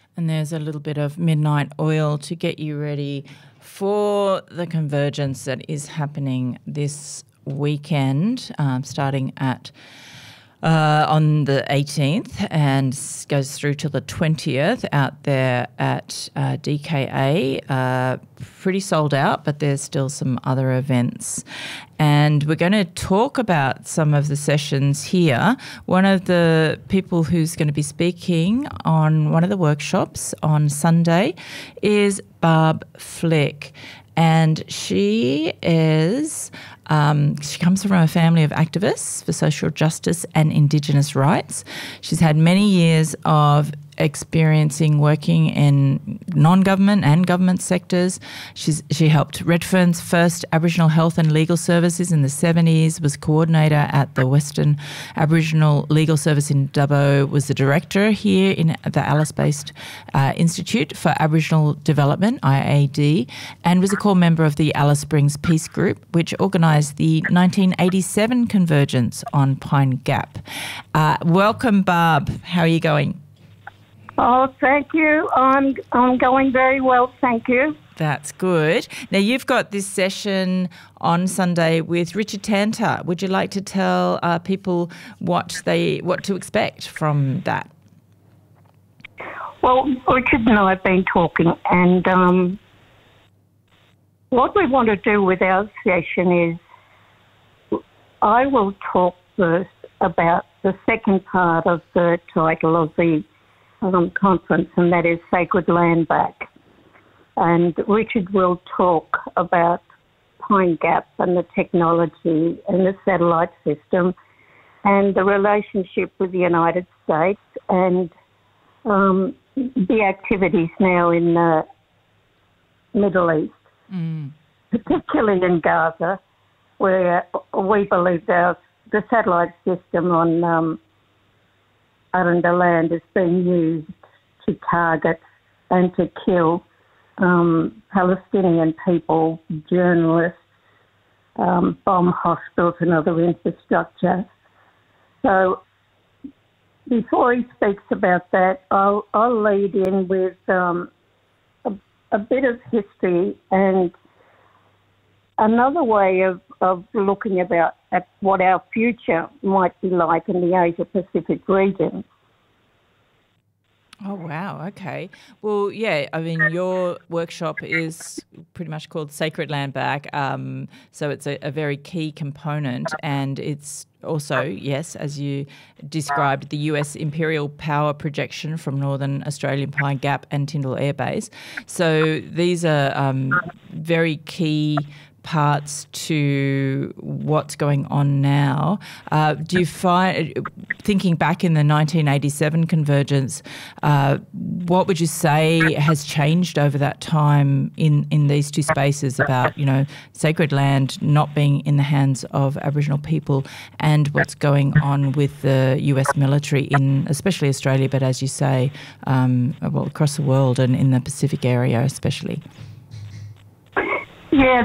And there's a little bit of midnight oil to get you ready for the convergence that is happening this weekend, starting at on the 18th and goes through till the 20th out there at DKA. Pretty sold out, but there's still some other events. And we're going to talk about some of the sessions here. One of the people who's going to be speaking on one of the workshops on Sunday is Barb Flick. And she comes from a family of activists for social justice and Indigenous rights. She's had many years of experiencing working in non-government and government sectors. She helped Redfern's first Aboriginal health and legal services in the 70s, was coordinator at the Western Aboriginal Legal Service in Dubbo, was the director here in the Alice-based Institute for Aboriginal Development, IAD, and was a core member of the Alice Springs Peace Group, which organised the 1987 convergence on Pine Gap. Welcome, Barb. How are you going? Oh, thank you. I'm going very well, thank you. That's good. Now, you've got this session on Sunday with Richard Tanter. Would you like to tell people what to expect from that? Well, Richard and I have been talking, and what we want to do with our session is I will talk first about the second part of the title of the conference, and that is Sacred Land Back. And Richard will talk about Pine Gap and the technology and the satellite system and the relationship with the United States and the activities now in the Middle East, particularly in Gaza, where we believe the satellite system on Arundel land is being used to target and to kill Palestinian people, journalists, bomb hospitals and other infrastructure. So before he speaks about that, I'll lead in with a bit of history and another way of looking at what our future might be like in the Asia-Pacific region. Oh, wow. Okay. Well, yeah, I mean, your workshop is pretty much called Sacred Land Back. So it's a very key component, and it's also, yes, as you described, the US Imperial Power Projection from Northern Australian Pine Gap and Tyndall Air Base. So these are very key parts to what's going on now. Do you find, thinking back in the 1987 convergence, what would you say has changed over that time in these two spaces about, sacred land not being in the hands of Aboriginal people and what's going on with the US military in especially Australia, but as you say, across the world and in the Pacific area especially? Yeah,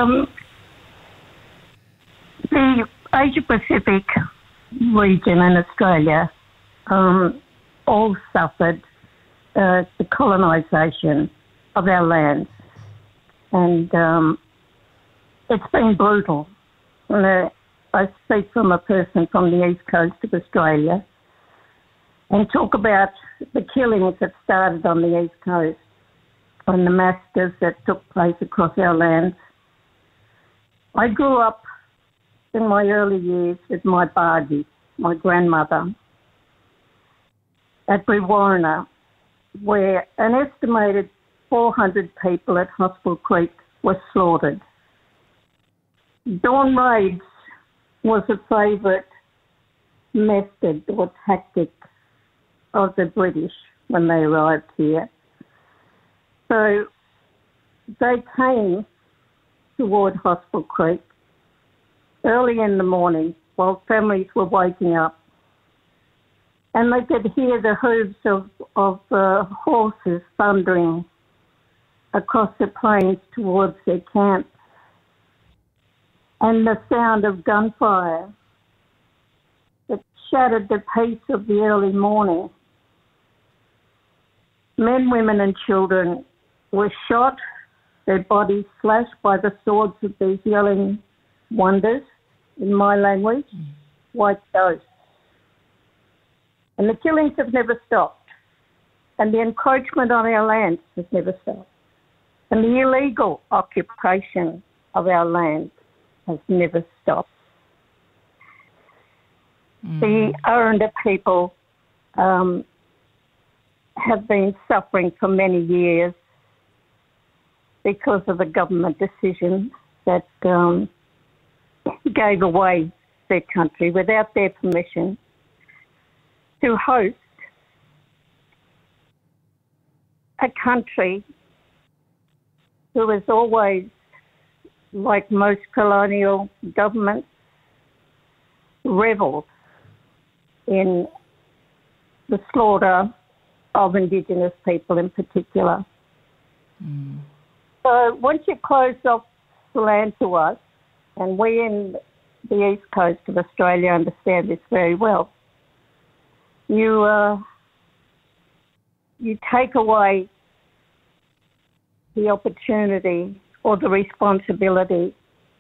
the Asia-Pacific region in Australia all suffered the colonisation of our lands, and it's been brutal. And, I speak from a person from the east coast of Australia and talk about the killings that started on the east coast and the massacres that took place across our lands. I grew up in my early years with my Bargie, my grandmother, at Brewarrina, where an estimated 400 people at Hospital Creek were slaughtered. Dawn raids was a favourite method or tactic of the British when they arrived here. So they came toward Hospital Creek early in the morning while families were waking up, and they could hear the hooves of horses thundering across the plains towards their camp, and the sound of gunfire that shattered the peace of the early morning. men, women and children were shot, their bodies slashed by the swords of these yelling wonders, in my language, white ghosts. And the killings have never stopped. And the encroachment on our lands has never stopped. And the illegal occupation of our land has never stopped. The Aranda people have been suffering for many years because of a government decision that gave away their country without their permission to host a country who has always, like most colonial governments, revelled in the slaughter of Indigenous people in particular. So once you close off the land to us, and we in the east coast of Australia understand this very well, you take away the opportunity or the responsibility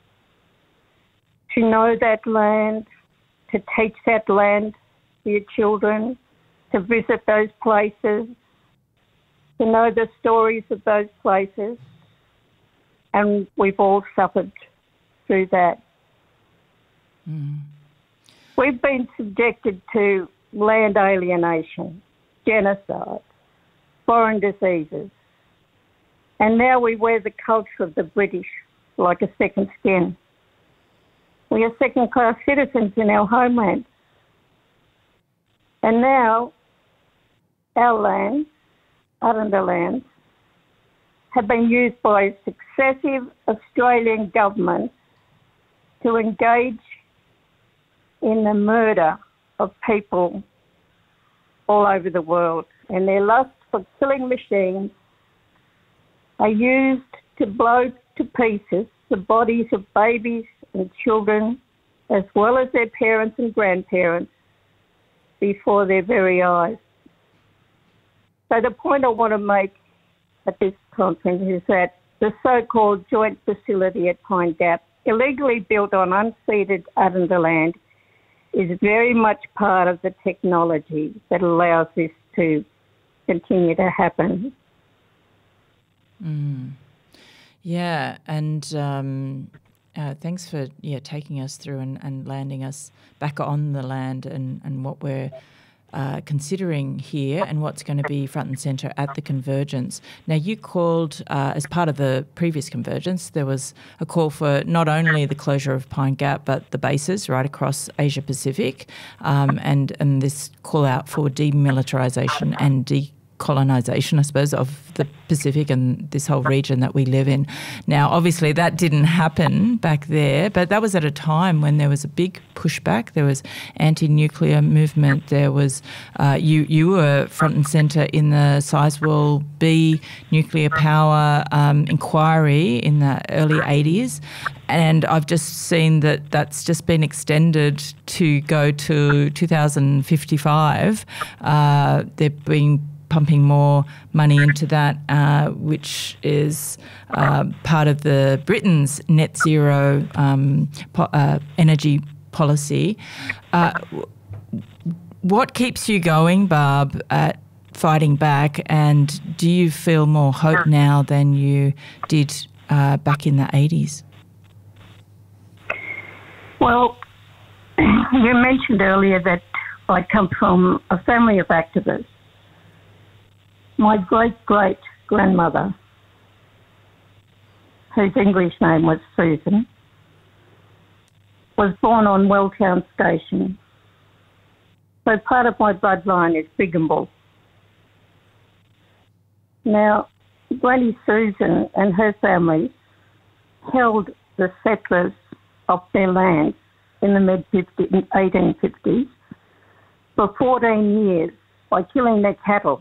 to know that land, to teach that land to your children, to visit those places, to know the stories of those places. And we've all suffered through that. We've been subjected to land alienation, genocide, foreign diseases. And now we wear the culture of the British like a second skin. We are second-class citizens in our homeland. And now our lands, Aranda lands, have been used by successive Australian governments to engage in the murder of people all over the world. And their lust for killing machines are used to blow to pieces the bodies of babies and children, as well as their parents and grandparents, before their very eyes. So the point I want to make at this conference is that the so-called joint facility at Pine Gap, illegally built on unceded Aranda land, is very much part of the technology that allows this to continue to happen. Yeah, and thanks for taking us through and landing us back on the land and what we're considering here and what's going to be front and centre at the convergence. Now, you called, as part of the previous convergence, there was a call for not only the closure of Pine Gap, but the bases right across Asia Pacific, and this call out for demilitarisation and decolonisation, I suppose, of the Pacific and this whole region that we live in. Now, obviously, that didn't happen back there, but that was at a time when there was a big pushback. There was anti-nuclear movement. There was you were front and centre in the Sizewell B nuclear power inquiry in the early 80s. And I've just seen that that's just been extended to go to 2055. They're being pumping more money into that, which is part of the Britain's net zero energy policy. What keeps you going, Barb, at fighting back, and do you feel more hope now than you did back in the 80s? Well, you mentioned earlier that I come from a family of activists. My great-great-grandmother, whose English name was Susan, was born on Welltown Station. So part of my bloodline is Biggamble. Now, Granny Susan and her family held the settlers off their lands in the 1850s for 14 years by killing their cattle.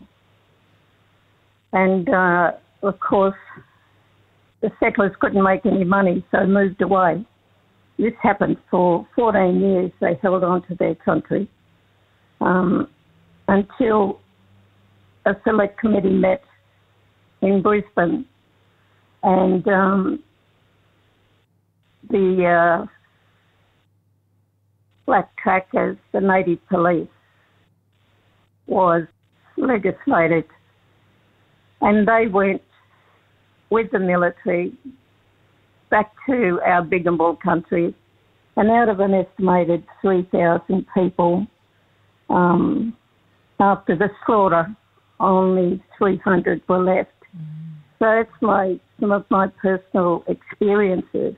And, of course, the settlers couldn't make any money, so moved away. This happened for 14 years. They held on to their country until a select committee met in Brisbane, and the black trackers, the native police, was legislated, and they went with the military back to our big and bull country, and out of an estimated 3,000 people, after the slaughter, only 300 were left. So that's some of my personal experiences.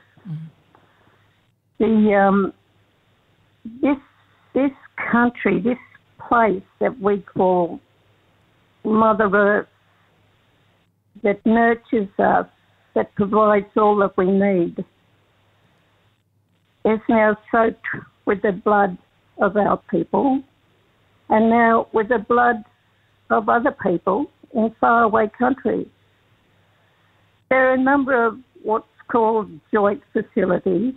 This country, this place that we call Mother Earth, that nurtures us, that provides all that we need, is now soaked with the blood of our people, and now with the blood of other people in faraway countries. There are a number of what's called joint facilities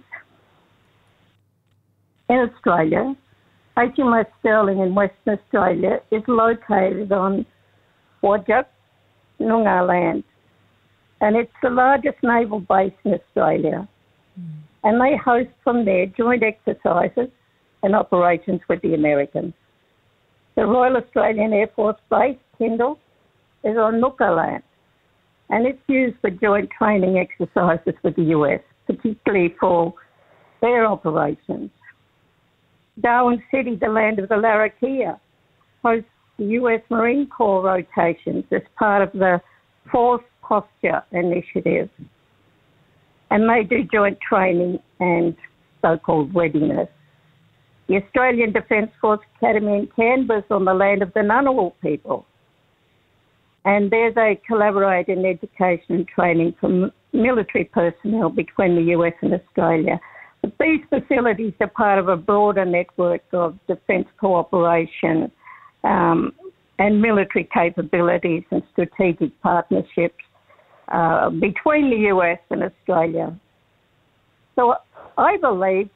in Australia. HMAS Sterling in Western Australia is located on Whadjuk, Noongar land, and it's the largest naval base in Australia. And they host from there joint exercises and operations with the Americans. The Royal Australian Air Force Base, Tyndall, is on Nooka land, and it's used for joint training exercises with the US, particularly for their operations. Darwin City, the land of the Larrakia, hosts the US Marine Corps rotations as part of the Force Posture Initiative. And they do joint training and so-called readiness. The Australian Defence Force Academy in Canberra is on the land of the Ngunnawal people. And there they collaborate in education and training for military personnel between the US and Australia. But these facilities are part of a broader network of defence cooperation and military capabilities and strategic partnerships between the US and Australia. So I believe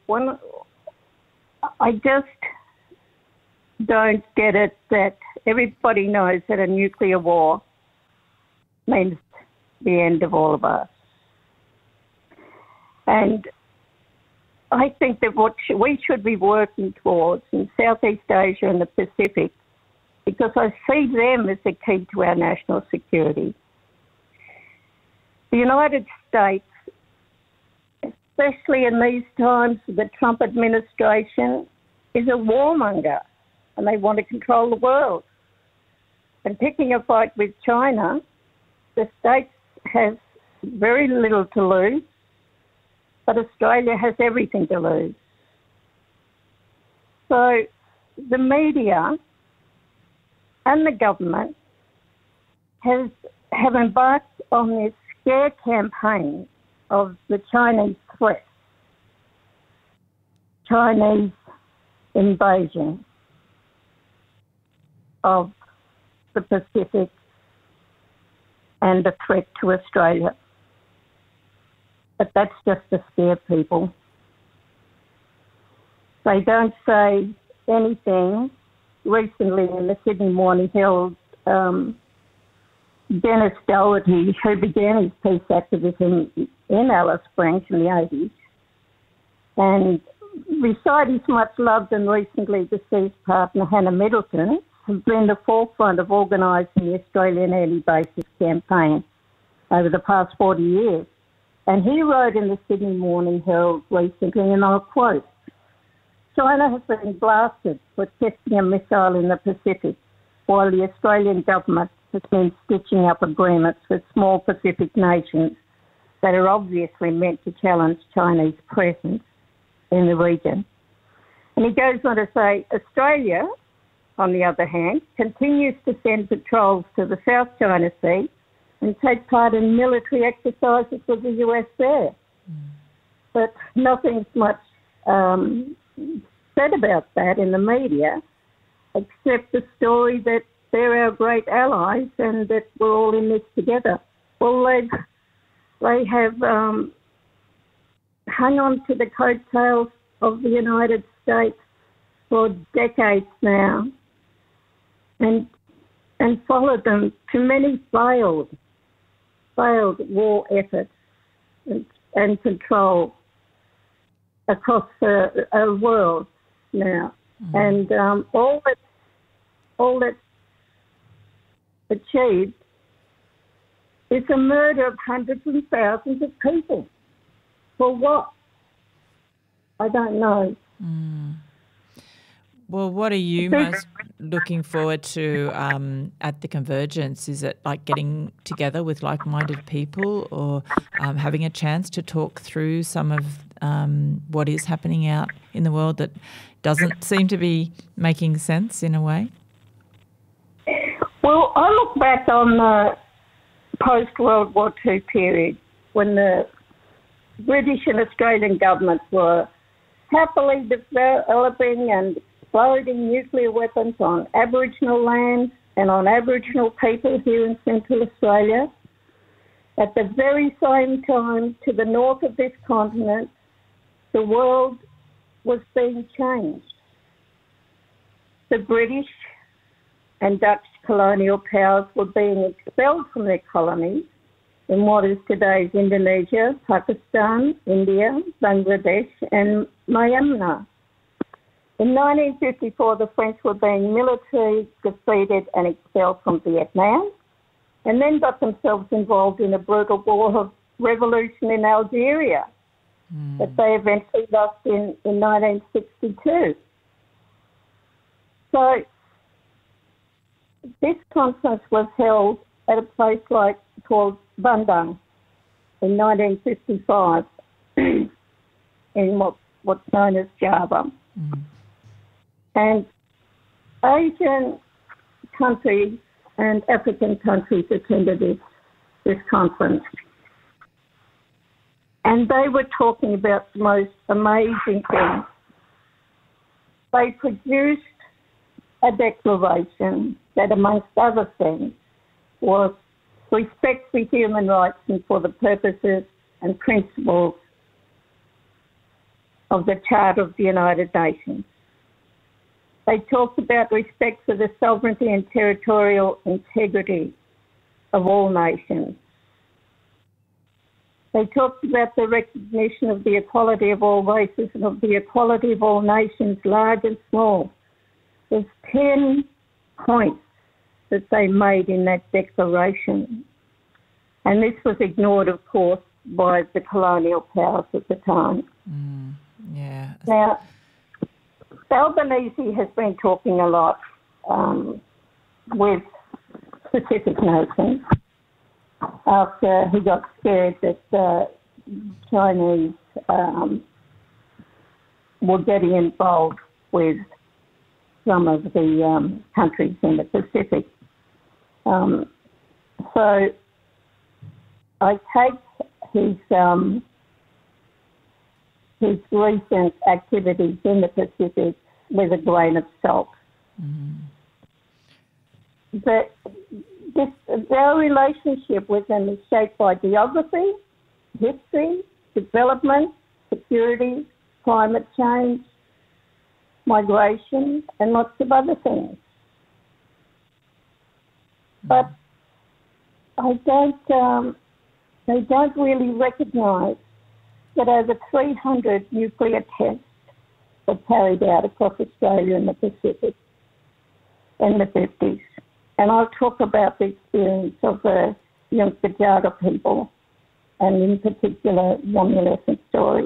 I just don't get it that everybody knows that a nuclear war means the end of all of us. And I think that what we should be working towards in Southeast Asia and the Pacific, because I see them as the key to our national security. The United States, especially in these times of the Trump administration, is a warmonger, and they want to control the world. And picking a fight with China, the States has very little to lose, but Australia has everything to lose. So the media and the government have embarked on this scare campaign of the Chinese threat, Chinese invasion of the Pacific and a threat to Australia. But that's just to scare people. They don't say anything. Recently in the Sydney Morning Herald, Dennis Doherty, who began his peace activism in Alice Springs in the 80s, and beside his much-loved and recently deceased partner Hannah Middleton, has been the forefront of organising the Australian anti-basis campaign over the past 40 years. And he wrote in the Sydney Morning Herald recently, and I'll quote, "China has been blasted for testing a missile in the Pacific, while the Australian government has been stitching up agreements with small Pacific nations that are obviously meant to challenge Chinese presence in the region." And he goes on to say, Australia, on the other hand, continues to send patrols to the South China Sea and take part in military exercises with the US there. But nothing's much said about that in the media, except the story that they're our great allies and that we're all in this together. Well, they have hung on to the coattails of the United States for decades now. And and followed them to many failed war efforts and control across the world now. And all that's achieved is the murder of hundreds and thousands of people. For what? I don't know. Well, what are you most looking forward to at the Convergence? Is it like getting together with like-minded people, or having a chance to talk through some of what is happening out in the world that doesn't seem to be making sense in a way? Well, I look back on the post-World War II period when the British and Australian governments were happily developing and exploding nuclear weapons on Aboriginal land and on Aboriginal people here in Central Australia. At the very same time, to the north of this continent, the world was being changed. The British and Dutch colonial powers were being expelled from their colonies in what is today's Indonesia, Pakistan, India, Bangladesh and Myanmar. In 1954, the French were being militarily defeated and expelled from Vietnam, and then got themselves involved in a brutal war of revolution in Algeria that they eventually lost in 1962. So this conference was held at a place called Bandung in 1955 in what's known as Java. And Asian countries and African countries attended this conference. And they were talking about the most amazing things. They produced a declaration that, amongst other things, was respect for human rights and for the purposes and principles of the Charter of the United Nations. They talked about respect for the sovereignty and territorial integrity of all nations. They talked about the recognition of the equality of all races and of the equality of all nations, large and small. There's 10 points that they made in that declaration. And this was ignored, of course, by the colonial powers at the time. Yeah. Now, Albanese has been talking a lot with Pacific nations after he got scared that the Chinese were getting involved with some of the countries in the Pacific. So I take his recent activities in the Pacific with a grain of salt. But our relationship with them is shaped by geography, history, development, security, climate change, migration, and lots of other things. But they don't really recognise that over 300 nuclear tests were carried out across Australia and the Pacific in the 50s. And I'll talk about the experience of the Yunkajaga people, and in particular, Yamulessan story.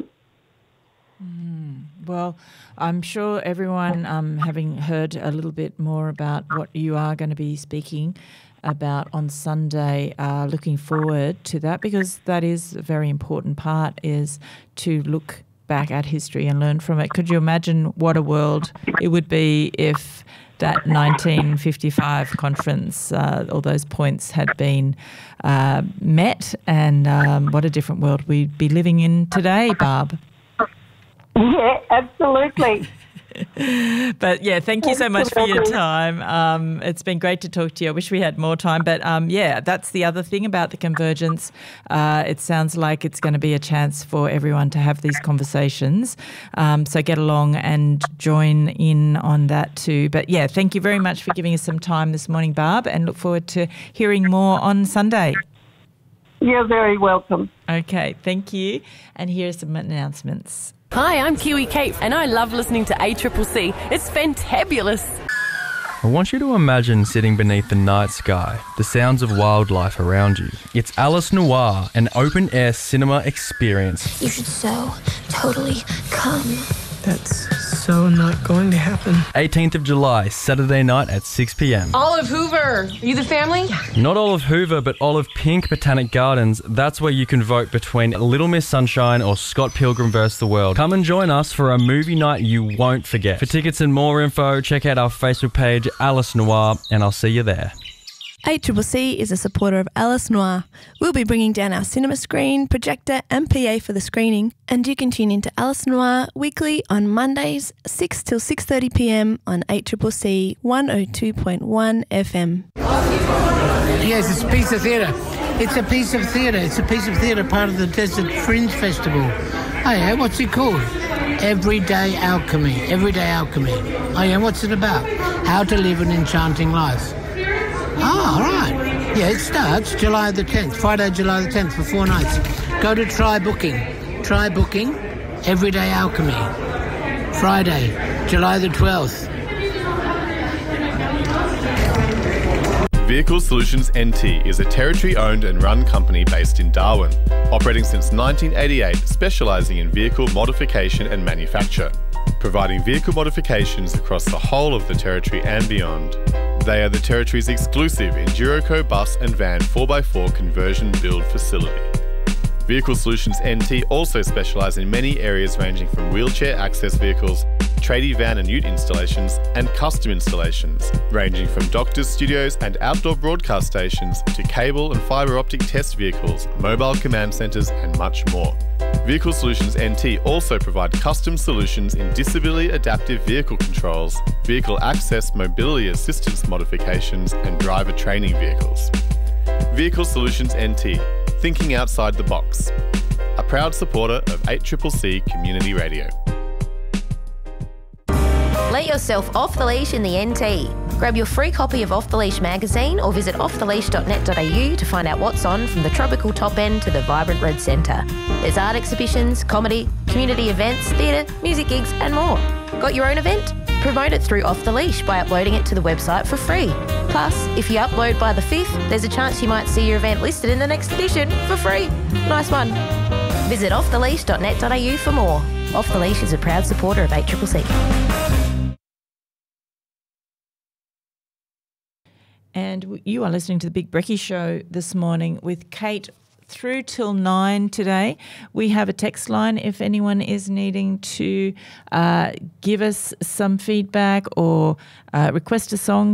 Well, I'm sure everyone, having heard a little bit more about what you are going to be speaking about on Sunday, looking forward to that, because that is a very important part, is to look back at history and learn from it. Could you imagine what a world it would be if that 1955 conference, all those points had been met, and what a different world we'd be living in today, Barb? Yeah, absolutely. But yeah, thank you so much for your time. It's been great to talk to you. I wish we had more time, but yeah, that's the other thing about the Convergence. It sounds like it's going to be a chance for everyone to have these conversations. So get along and join in on that too. But yeah, thank you very much for giving us some time this morning, Barb, and look forward to hearing more on Sunday. You're very welcome. Okay, thank you. And here are some announcements. Hi, I'm Kiwi Kate, and I love listening to ACCC. It's fantabulous. I want you to imagine sitting beneath the night sky, the sounds of wildlife around you. It's Alice Noir, an open-air cinema experience. You should so totally come. That's so not going to happen. 18th of July, Saturday night at 6 p.m. Olive Hoover, are you the family? Not Olive Hoover, but Olive Pink Botanic Gardens. That's where you can vote between Little Miss Sunshine or Scott Pilgrim vs. the World. Come and join us for a movie night you won't forget. For tickets and more info, check out our Facebook page, Alice Noir, and I'll see you there. ACCC is a supporter of Alice Noir. We'll be bringing down our cinema screen, projector and PA for the screening, and you can tune into Alice Noir weekly on Mondays 6 till 6:30 p.m. on ACCC 102.1 FM. Yes, it's a piece of theatre. It's a piece of theatre. It's a piece of theatre part of the Desert Fringe Festival. Oh yeah, what's it called? Everyday Alchemy. Everyday Alchemy. Oh yeah, what's it about? How to live an enchanting life. Oh, right. Yeah, it starts July the 10th, Friday, July the 10th for 4 nights. Go to Try Booking. Try Booking, Everyday Alchemy. Friday, July the 12th. Vehicle Solutions NT is a Territory-owned and run company based in Darwin, operating since 1988, specialising in vehicle modification and manufacture, providing vehicle modifications across the whole of the Territory and beyond. They are the Territory's exclusive Enduroco bus and van 4x4 conversion build facility. Vehicle Solutions NT also specialise in many areas ranging from wheelchair access vehicles, tradie van and ute installations, and custom installations, ranging from doctors' studios and outdoor broadcast stations to cable and fibre optic test vehicles, mobile command centres and much more. Vehicle Solutions NT also provide custom solutions in disability adaptive vehicle controls, vehicle access mobility assistance modifications and driver training vehicles. Vehicle Solutions NT, thinking outside the box. A proud supporter of 8CCC Community Radio. Let yourself off the leash in the NT. Grab your free copy of Off the Leash magazine or visit offtheleash.net.au to find out what's on from the tropical top end to the vibrant red centre. There's art exhibitions, comedy, community events, theatre, music gigs and more. Got your own event? Promote it through Off the Leash by uploading it to the website for free. Plus, if you upload by the 5th, there's a chance you might see your event listed in the next edition for free. Nice one. Visit offtheleash.net.au for more. Off the Leash is a proud supporter of 8CCC. And you are listening to the Big Brekkie Show this morning with Kate through till 9 today. We have a text line if anyone is needing to give us some feedback or request a song,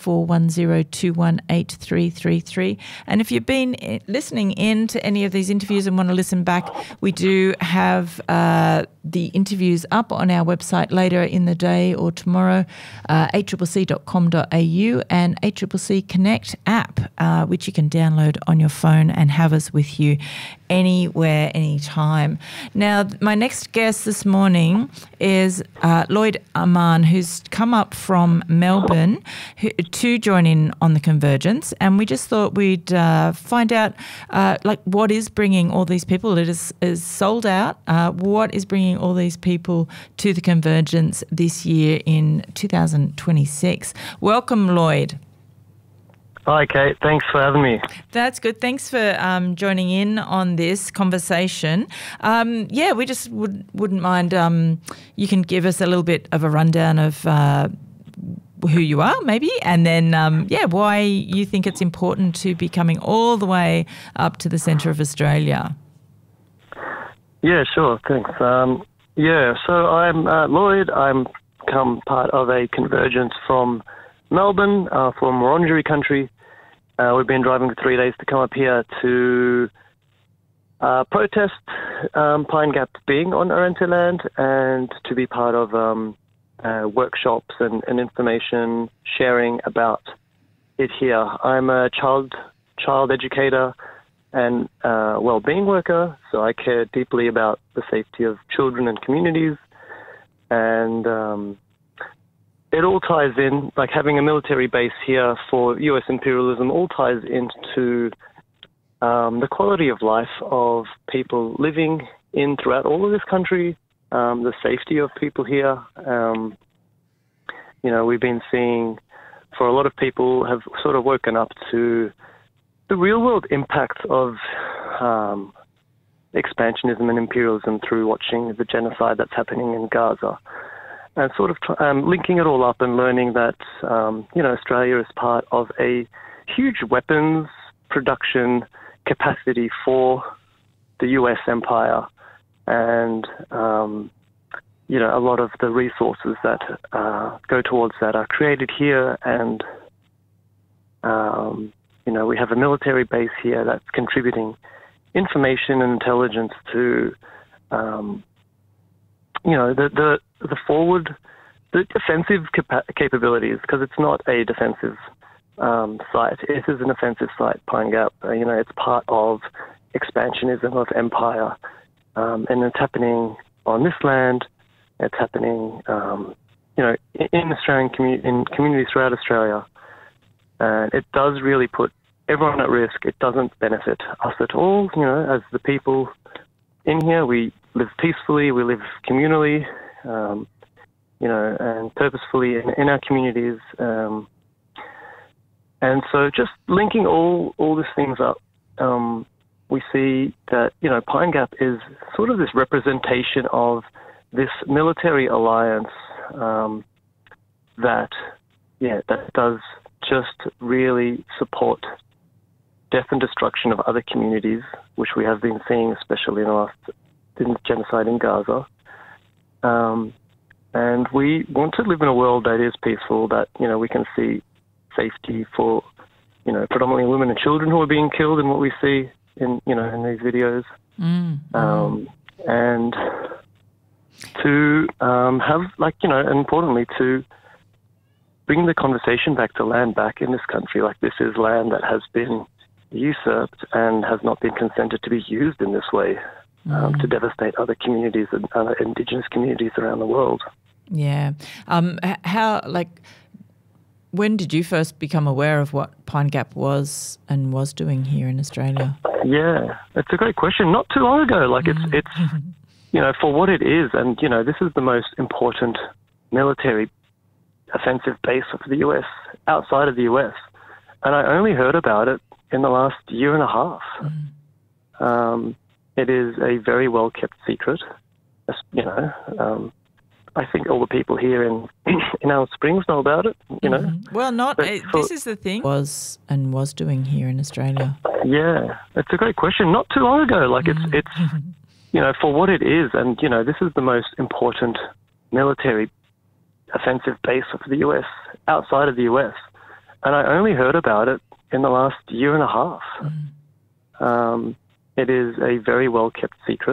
0410218333. And if you've been listening in to any of these interviews and want to listen back, we do have the interviews up on our website later in the day or tomorrow, accc.com.au and ACCC Connect app, which you can download on your phone and have us with you anywhere, anytime. Now, my next guest this morning is Lloyd Aman, who's come up from Melbourne to join in on the Convergence, and we just thought we'd find out what is bringing all these people. It is sold out. What is bringing all these people to the Convergence this year in 2026? Welcome, Lloyd. Hi, Kate. Thanks for having me. That's good. Thanks for joining in on this conversation. We just wouldn't mind. You can give us a little bit of a rundown of who you are, maybe, and then, why you think it's important to be coming all the way up to the centre of Australia. Yeah, sure. Thanks. So I'm Lloyd. I'm become part of a Convergence from Melbourne, from Wurundjeri country. We've been driving for 3 days to come up here to protest Pine Gap being on Arrernte land and to be part of workshops and information sharing about it here. I'm a child educator and well-being worker, so I care deeply about the safety of children and communities. And it all ties in, like having a military base here for US imperialism all ties into the quality of life of people living in throughout all of this country, the safety of people here. We've been seeing, for a lot of people, have sort of woken up to the real-world impact of expansionism and imperialism through watching the genocide that's happening in Gaza. And sort of linking it all up and learning that, Australia is part of a huge weapons production capacity for the US empire. And, a lot of the resources that go towards that are created here. And, we have a military base here that's contributing information and intelligence to, the defensive capabilities, because it's not a defensive site. It is an offensive site, Pine Gap. It's part of expansionism of empire, and it's happening on this land. It's happening, in Australian communities throughout Australia, and it does really put everyone at risk. It doesn't benefit us at all. As the people in here, we live peacefully, we live communally, and purposefully in our communities. And so just linking all these things up, we see that, Pine Gap is sort of this representation of this military alliance that does just really support death and destruction of other communities, which we have been seeing, especially in the genocide in Gaza. And we want to live in a world that is peaceful, that, we can see safety for, predominantly women and children who are being killed in what we see in these videos. And to have, and importantly, to bring the conversation back to land back in this country. Like, this is land that has been usurped and has not been consented to be used in this way to devastate other communities and other Indigenous communities around the world. Yeah. When did you first become aware of what Pine Gap was and was doing here in Australia? Yeah, it's a great question. Not too long ago. It's for what it is, and, this is the most important military offensive base of the US, outside of the US. And I only heard about it in the last year and a half. It is a very well-kept secret. I think all the people here in Alice Springs know about it, Well, this is the thing. Was doing here in Australia. Yeah, it's a great question. Not too long ago. It's for what it is, and, this is the most important military offensive base of the US, outside of the US. And I only heard about it in the last year and a half. It is a very well-kept secret.